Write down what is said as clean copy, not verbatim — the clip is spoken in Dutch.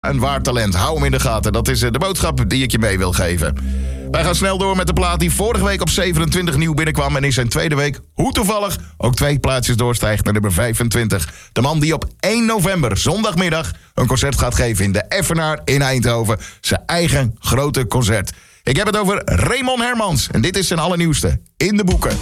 Een waar talent, hou hem in de gaten. Dat is de boodschap die ik je mee wil geven. Wij gaan snel door met de plaat die vorige week op 27 nieuw binnenkwam... en in zijn tweede week, hoe toevallig, ook 2 plaatsjes doorstijgt naar nummer 25. De man die op 1 november, zondagmiddag, een concert gaat geven in de Effenaar in Eindhoven. Zijn eigen grote concert. Ik heb het over Raymond Hermans en dit is zijn allernieuwste, In de Boeken.